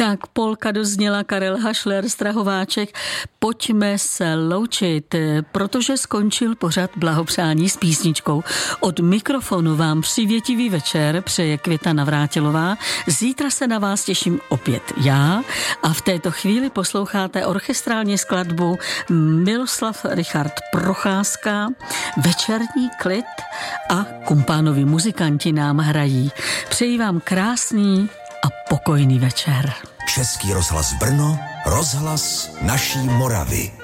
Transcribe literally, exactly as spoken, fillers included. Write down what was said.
Tak polka dozněla, Karel Hašler, Strahováček. Pojďme se loučit, protože skončil pořad Blahopřání s písničkou. Od mikrofonu vám přívětivý večer přeje Květa Navrátilová. Zítra se na vás těším opět já a v této chvíli posloucháte orchestrální skladbu Miloslav Richard Procházka, Večerní klid a kumpánovi muzikanti nám hrají. Přeji vám krásný a pokojný večer. Český rozhlas Brno, rozhlas naší Moravy.